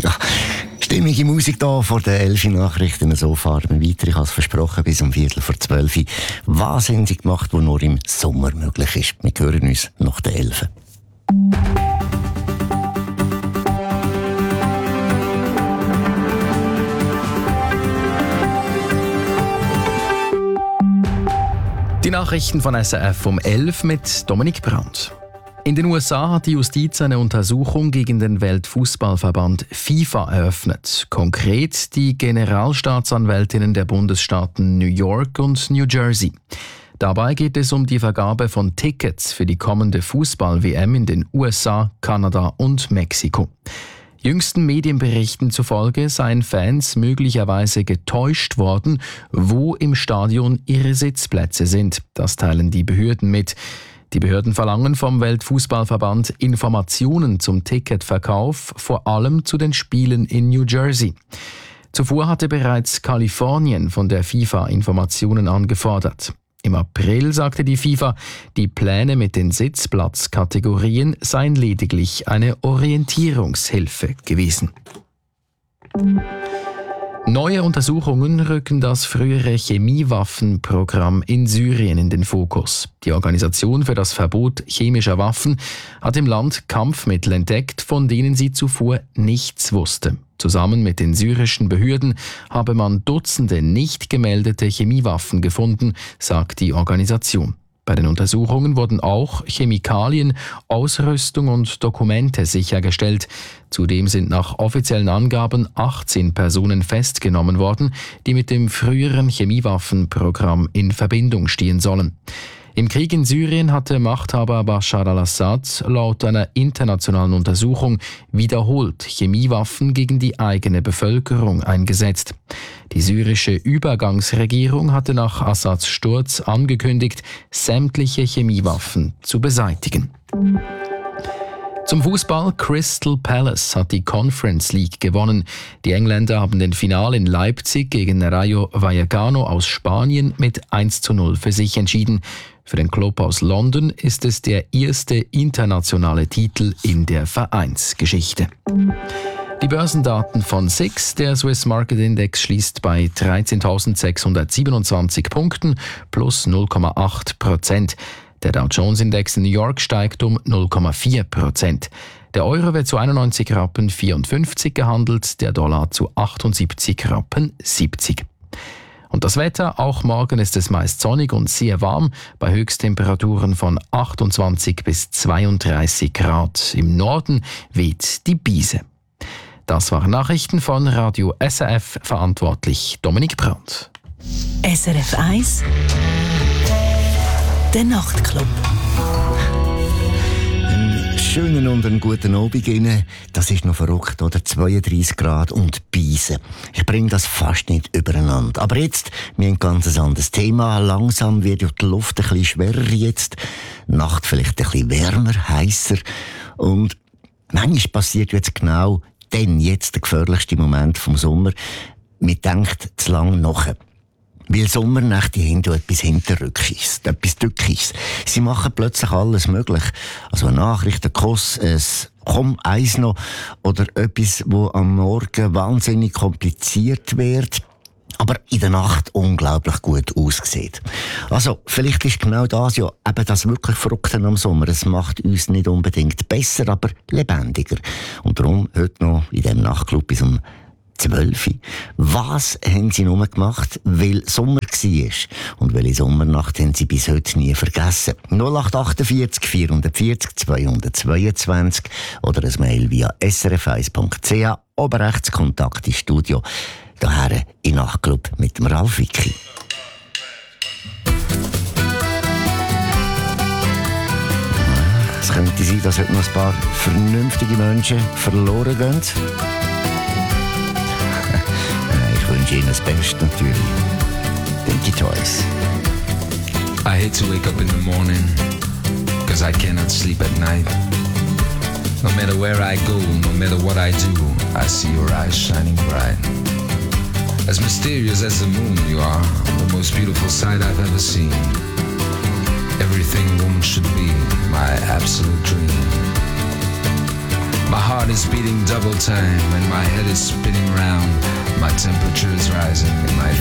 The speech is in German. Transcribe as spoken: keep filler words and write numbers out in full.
Ja, stimmige Musik hier vor den elf Nachrichten. So fahren wir weiter. Ich habe es versprochen, bis um Viertel vor zwölf. Was haben sie gemacht, was nur im Sommer möglich ist? Wir hören uns nach den elf. Die Nachrichten von S R F um elf mit Dominik Brandt. In den U S A hat die Justiz eine Untersuchung gegen den Weltfußballverband FIFA eröffnet. Konkret die Generalstaatsanwältinnen der Bundesstaaten New York und New Jersey. Dabei geht es um die Vergabe von Tickets für die kommende Fußball-W M in den U S A, Kanada und Mexiko. Jüngsten Medienberichten zufolge seien Fans möglicherweise getäuscht worden, wo im Stadion ihre Sitzplätze sind. Das teilen die Behörden mit. Die Behörden verlangen vom Weltfußballverband Informationen zum Ticketverkauf, vor allem zu den Spielen in New Jersey. Zuvor hatte bereits Kalifornien von der FIFA Informationen angefordert. Im April sagte die FIFA, die Pläne mit den Sitzplatzkategorien seien lediglich eine Orientierungshilfe gewesen. Neue Untersuchungen rücken das frühere Chemiewaffenprogramm in Syrien in den Fokus. Die Organisation für das Verbot chemischer Waffen hat im Land Kampfmittel entdeckt, von denen sie zuvor nichts wusste. Zusammen mit den syrischen Behörden habe man Dutzende nicht gemeldete Chemiewaffen gefunden, sagt die Organisation. Bei den Untersuchungen wurden auch Chemikalien, Ausrüstung und Dokumente sichergestellt. Zudem sind nach offiziellen Angaben achtzehn Personen festgenommen worden, die mit dem früheren Chemiewaffenprogramm in Verbindung stehen sollen. Im Krieg in Syrien hatte Machthaber Bashar al-Assad laut einer internationalen Untersuchung wiederholt Chemiewaffen gegen die eigene Bevölkerung eingesetzt. Die syrische Übergangsregierung hatte nach Assads Sturz angekündigt, sämtliche Chemiewaffen zu beseitigen. Zum Fußball: Crystal Palace hat die Conference League gewonnen. Die Engländer haben den Finale in Leipzig gegen Rayo Vallecano aus Spanien mit eins zu null für sich entschieden. Für den Club aus London ist es der erste internationale Titel in der Vereinsgeschichte. Die Börsendaten von S I X, der Swiss Market Index, schließt bei dreizehntausendsechshundertsiebenundzwanzig Punkten plus null Komma acht Prozent. Der Dow Jones Index in New York steigt um null Komma vier Prozent. Der Euro wird zu einundneunzig Rappen vierundfünfzig gehandelt, der Dollar zu achtundsiebzig Rappen siebzig. Und das Wetter: auch morgen ist es meist sonnig und sehr warm, bei Höchsttemperaturen von achtundzwanzig bis zweiunddreißig Grad. Im Norden weht die Brise. Das waren Nachrichten von Radio S R F, verantwortlich Dominik Brandt. S R F eins, der Nachtclub. Einen schönen und einen guten Abend Ihnen. Das ist noch verrückt, oder? zweiunddreißig Grad und Beisen. Ich bringe das fast nicht übereinander. Aber jetzt, wir haben ein ganz anderes Thema. Langsam wird ja die Luft ein bisschen schwerer jetzt. Die Nacht vielleicht ein bisschen wärmer, heißer. Und manchmal passiert jetzt genau dann, jetzt der gefährlichste Moment vom Sommer. Man denkt zu lange nach. Weil Sommernächte haben ja etwas Hinterrückiges, etwas Tückiges. Sie machen plötzlich alles möglich. Also eine Nachricht, ein Kuss, ein «Komm, eins noch» oder etwas, wo am Morgen wahnsinnig kompliziert wird, aber in der Nacht unglaublich gut aussieht. Also, vielleicht ist genau das ja eben das wirklich Verrückte am Sommer. Es macht uns nicht unbedingt besser, aber lebendiger. Und darum heute noch in diesem Nachtclub bis um zwölf. Was haben Sie nur gemacht, weil Sommer war? Und welche Sommernacht haben Sie bis heute nie vergessen? null acht achtundvierzig vierhundertvierzig zweihundertzweiundzwanzig oder ein Mail via s r f eins punkt c h, oben rechts Kontakt ins Studio. Daher in Nachtclub mit dem Ralf Wicki. Es könnte sein, dass heute noch ein paar vernünftige Menschen verloren gehen. Ich wünsche Ihnen das Beste natürlich. Dinky Toys. I hate to wake up in the morning, cause I cannot sleep at night. No matter where I go, no matter what I do, I see your eyes shining bright. As mysterious as the moon you are, the most beautiful sight I've ever seen. Everything a woman should be, my absolute dream. My heart is beating double time and my head is spinning round. My temperature is rising and my